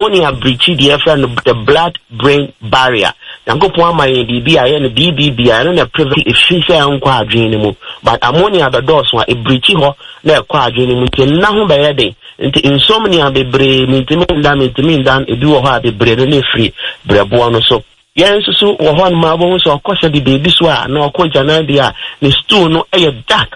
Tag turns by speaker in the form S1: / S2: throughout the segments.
S1: ammonia breach the blood brain barrier. Yankopon ma BBI and BBB I don't prevent if she say unqua dream, but ammonia the doors one a breachy ho na qua dream na ho by day. Insomnia be brave, mean dan a do ha be brave free, brebuano so. Yes, so one marbles or course the baby swa, no quajana dia, the stool no a dark.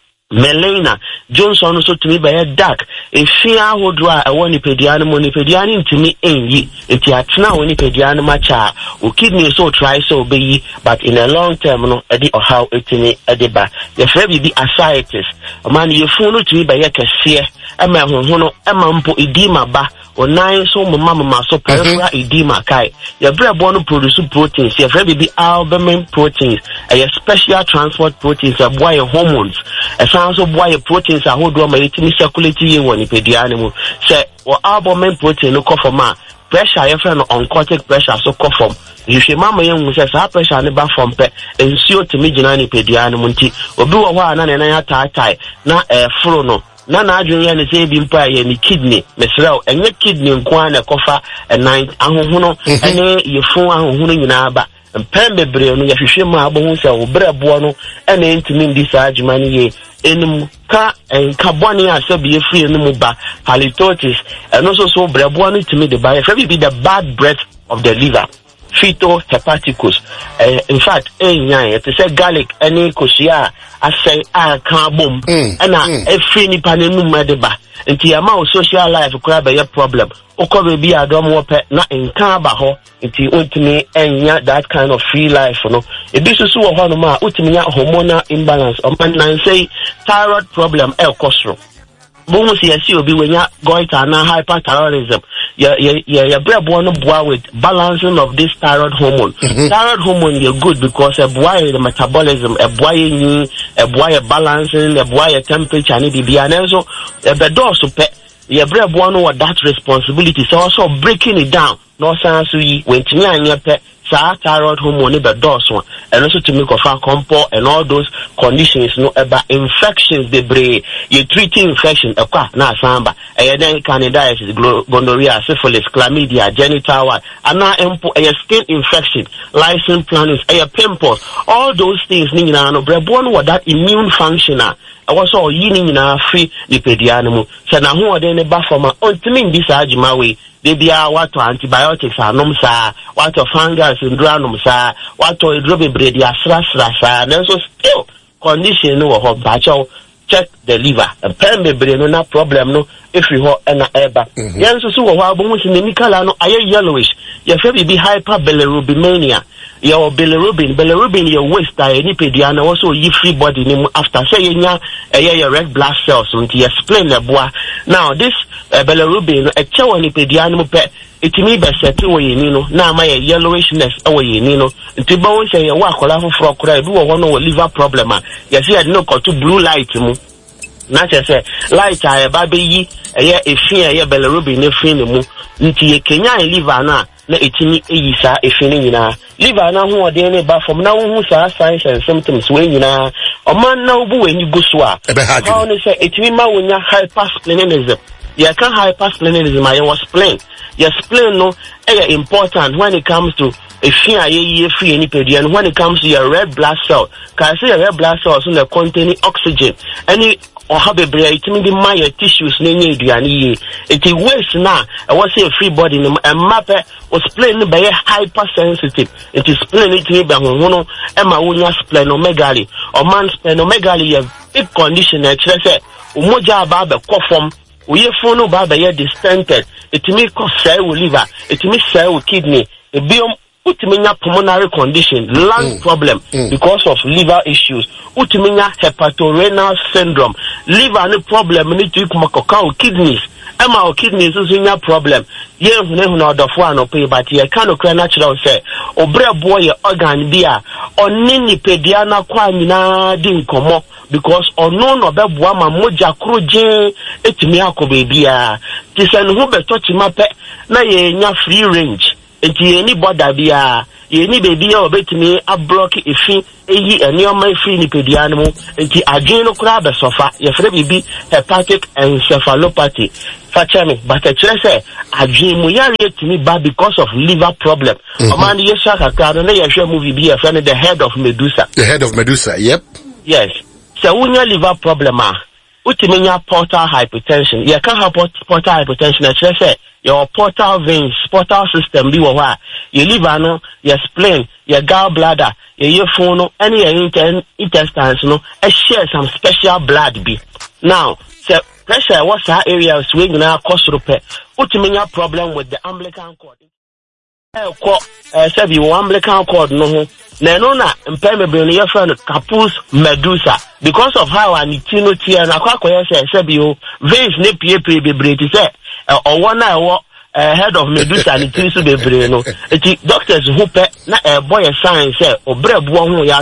S1: Melena Johnson also to me by a dark. If she would draw a one pedianum to me ain't it yet now any pedianum cha or kidney so try so be but in a long term no eddy or how it in a deba. The very be ascites. A man you follow to me by a cassia, a man who a mampo edema ba. Or 9 so mama so peripheral edema kai. Your bread born produce proteins, your very be albumin proteins, a special transport proteins, a boy hormones, a sounds of boy proteins are who do my eating circulating one if the animal say or albumin protein no cough for ma pressure your friend on cortic pressure so cough from. You should mamma young says our pressure never from pet and see to me Janani pedianum or do a one and I tie na a frono. Nana Adrian is a bimpa any kidney, Mesrel, and your kidney and quana coffer and night, Ahuno, and your phone Ahuno in Abba, and Pembe Breon, Yashima Bones or Brebuano, and then to mean this money in Ka and Carbonia, so be a free and muba, halitotis, and also so Brebuano to me the buyer, be the bad breath of the liver. Fetal hepaticus. In fact, it is a garlic, any kosia, I say, carbon, and a free nipanemu madeba. And the amount of social life could be a problem. Oko be a dom pet, not in carbaho, into ultimate and that kind of free life, you know. If this is so one of my ultimate hormonal imbalance, or man say, thyroid problem, el costro. Bonus will be when you're going to hyperthyroidism. Your bread born with balancing of this thyroid hormone. Thyroid hormone you're good because a boy the metabolism, a boy balancing, a boy temperature and and also the doors to pet your bread born with that responsibility. So also breaking it down. No sense we when your pet thyroid hormone the doors one and also to make of our compo and all those conditions no about infections the brain you treating infection na samba and then candidiasis gonorrhea syphilis chlamydia genital and now a skin infection lysin planus pimples all those things ni na no breborn what that immune functioner also yini na free lipedianum so na ho de ne ba forma ontimi this ajima we they be what antibiotics are nomsa, what fungus and granumsa, what hydrobe bread, and also still condition no or bacho check the liver and pembe brain no problem no if you have an eba. Yes, so what bones in the Nicolano are yellowish. Your baby be hyperbilirubemania. Your bilirubin, your waist, any pediana also you free body after saying your red blood cells until you explain the boy. Now this bilirubin a chawani pedianum pet. It may be set away, now my yellowishness away, until bones say a walk or for cry, do one or liver problem. Yes, he had no call to blue light. Not as a light, I baby, a fear, a bilirubin, a film, until Kenya liver na itini isa a feeling liver na who are the bar from now who are signs and symptoms when you know, a man now when you go swa. How say it me when you hypersplenism. You can't hypersplenism, I was plain. Your spleen no important when it comes to if you free any pedian when it comes to your red blood cell. Can I say your red blood cells in containing oxygen? Any or have a brain, it may be my tissues, it is waste now. I was a free body and map was plain by a hypersensitive. It is plain it me by Hono, Emma Wunya splenomegaly or man splenomegaly, a big condition. I say, Umoja Baba cough we phone baba ye distended. It may cause cell liver, it may cell kidney, a biome. Utiminya pulmonary condition, lung problem because of liver issues. Utiminya hepatorenal syndrome, liver no problem. Need to make kidneys. Emma kidneys is in your problem. Yes, never the one or pay, but you can't cry natural say. Obre boy organ beer or nini pediana quamina din como because or none of that woman moja cruje etimiako baby. This and who be touch my pet na ye free range. enti any border bia any baby or betimi a block ifi eyi enioma ifi ni pediano enti adwen no kura be sofa ye fere bibi hepatic encephalopathy fachami but a say adwen mu yare etimi ba because of liver problem oman ye shaka ka no ye hwe movie bi e friend the head of Medusa
S2: yep
S1: yes so unya liver problem utimenya portal hypertension ye can have portal hypertension a say your portal veins, portal system be what your liver no, your spleen, your gallbladder, your phone, any intestines no, share some special blood be. Now, so pressure what's that area swing now cause repair. Ultimate problem with the umbilical cord. Say you umbilical cord no na impermeable your friend Capus Medusa because of how I need to know tea and aqua say you veins ne be say or one head of Medusa and it is to be brain. Doctors who pay na boy sign say or bread one ya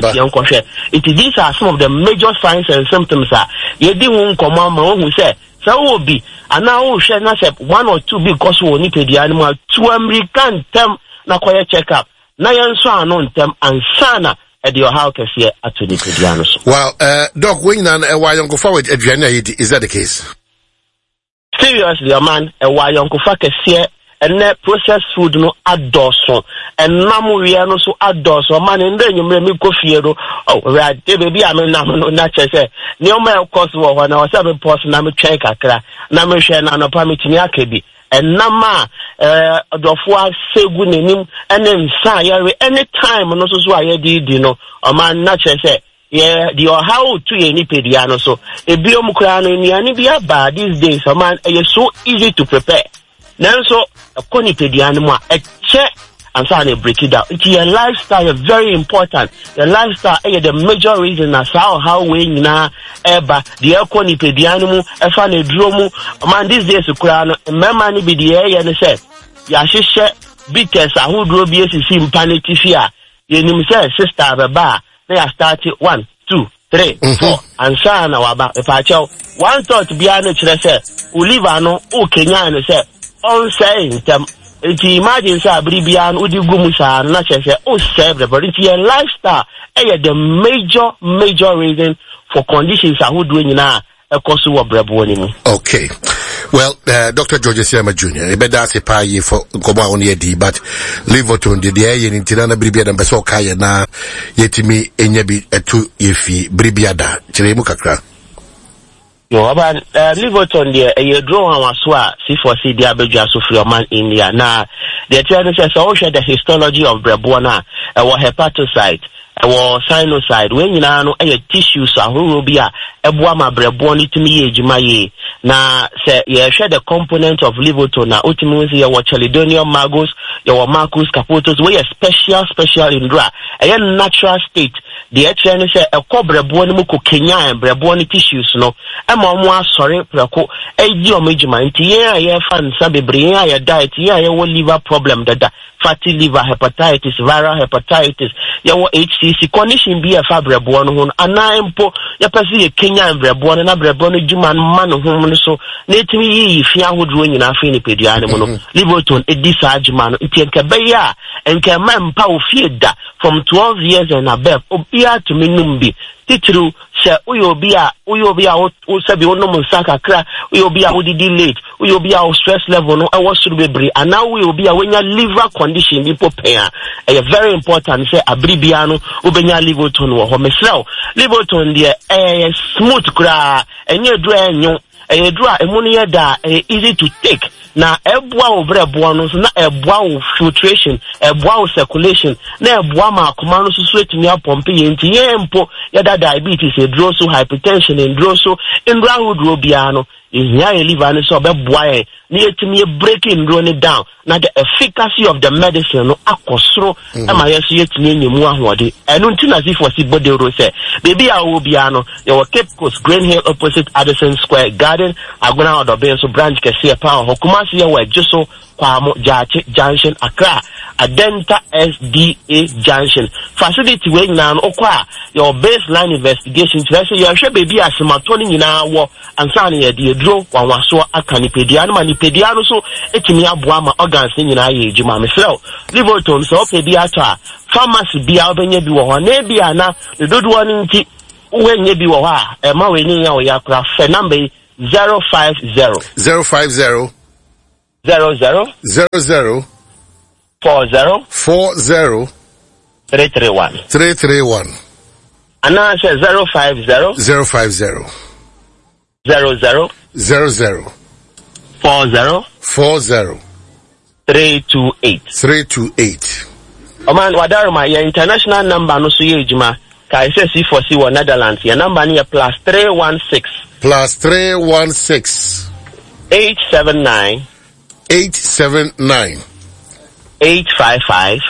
S1: it these are some of the major signs and symptoms are you didn't come on who say so will be and now share na say 1 or 2 because we need the animal to American term na kwaya check up na yanso anon term and sana at your house here at the pedianos.
S2: Well doc when why you go forward is that the case?
S1: Seriously, man, why Uncle Fakes and net processed food no adorso and Namuria no so adorso man and then you may me coffee. Oh, right, baby, I mean, no, not say, no matter cost when I was 7 person, I'm a check a cra, Namushan and a permit and Nama, Dofwa, say good name, and then say, any time, and also why I did, you know, a man not say. Yeah, the how to any pediano so a biomukran in Yanibia bad these days, a man is so easy to prepare. Now, so a coni pediano, a check and trying to break it down. It's your lifestyle very important. Your lifestyle is the major reason as how we na eba the coni pediano, a funny dromu, a man these days to crown, a man be the air and say, Yashisha, bitters, a who drove BSC in panitifia. You say, sister of a bar. They are starting 1, 2, 3, 4, and sana waba a pacho. One thought beyond it, say, Ulivano, O Kenyan, say, on saying them. If you imagine, say, Bribian, Udi Gumusa, not say, oh, save the body, your lifestyle, the major reason for conditions are who doing now.
S2: Okay. Well, Dr. George Siyama Jr., better say pay for Koma on yedi, but Liverton did the air in Tirana Bribiada and Besokaya na yetimi enyabi etu yefi Bribiada. Chiremukakra.
S1: Yo, about Liverton there, a draw on Waswa, C4C, the Abeja Sufriaman India. Now, the China says, I share the histology of Brebuana, our hepatocyte. Our sinusoid when you know a tissues are who be a boama breboni to me age na say you share the component of Liverton na ultimately your Chalidonium magus, your Marcus caputus, where special in dra a natural state. The HN say a cobra bonimuko Kenya and breboni tissues no a sorry preco a geomagement yeah fan sabibria ya diet yeah liver problem that fatty liver hepatitis viral hepatitis your HCC condition be a fabric born on a 9 po ya pesi Kenya and brebon na brebon juman man home so netimi if ya would ruin in a fini pediano Liverton a disage man it can be ya and can man power feed that from 12 years and above obia to minumbi titru se uyobia o sabi ono musaka kra uyobia o didi late uyobia o stress level no e was be bre and now uyobia when your liver condition people pain e very important say abribia no ubenya Liverton wo ho mesraw Liverton de smooth kra enye dru enyo e dru a emunu ye da easy to take na ebua obreboa no so na ebua filtration ebua circulation na ebua ma akoma no so etimi apompe yenti yempo ya da diabetes e draw so hypertension and draw so ndra hodro bia no ehia e liver no so obeboa e na etimi breaking draw it down na the efficacy of the medicine no akosoro e ma yeso yetimi nyemu ahode enu ntina sifo si body ro say baby a wo bia no your Cape Coast Green Hill opposite Addison Square Garden agona odobe so branch kese pa hokuma se we just so Kwamo Junction Accra Adenta SDA Junction. Facility where now okwa your baseline investigation. So you should be as matoni na wo ansani ya diedro wanwaso akanipediano manipediano so etimi aboama organs ni na ye juma mesel Liverton so pediatra pharmacy bia obenye bi wo ho na bia na dodo ni nti wenye bi wo ha e ma wenye ya wo yakra fe number 050
S2: 050
S1: 00 40 331 and I say 050 00 40
S2: 328
S1: Oman wadaro my international number no so ye juma ka say C4C wa Netherlands your number ni +316 879 855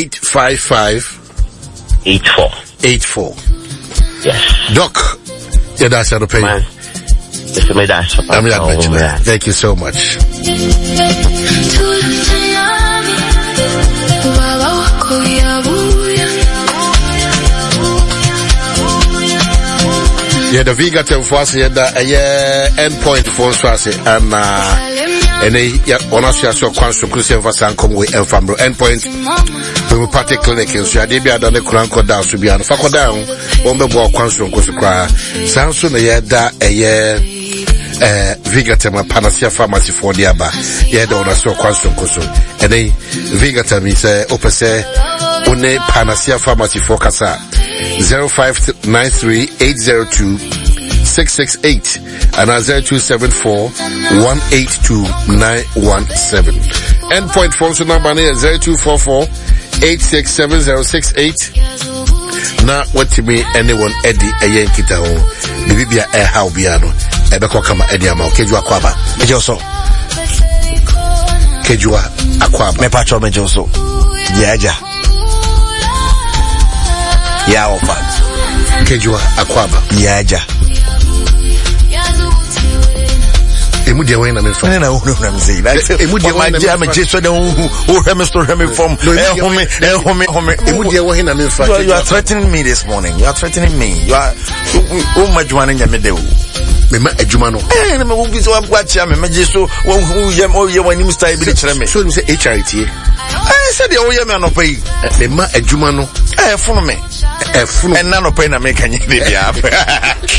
S1: 84 yes
S2: Doc yeah that's how to pay thank you so much yeah the Viga Temfasi yeah the endpoint for Swasi and yeah on us your constant Christian Vasankom with Enfambro endpoint homeopathic clinic in Suadibia done the Kuranko down to be on Fako down on the ball constant Kusukra Samson yeah that Vigatem Panacea Pharmacy for the Abba yeah the on us your constant Kusu and Vigatem is opposite Une Panacea Pharmacy for Casa 0593-802-668 and 0274-182-917. Endpoint phone number 0244-867068. Na what me anyone Eddie Ayenkita ho bibia how biano ebeko kama Eddie ama Kejua Akwaba ejoso Kejua Akwaba
S3: me pacho mejoso yaja ya ofa
S2: Kejua Akwaba
S3: yaja
S2: emudia wena me fa
S3: na unu na mzee emudia wena me jeso de who remister him from
S2: emudia wena me fa
S3: you are threatening me this morning you are threatening me you are majwana nyame de
S2: me ma adwuma no
S3: na me wo bi so abwachi me jeso wo yem o ye wani mstyle bi de kire me
S2: so you say HRT
S3: said the oye me anopai
S2: me ma adwuma no
S3: funu me
S2: funu
S3: and nanopai na me kanye de bia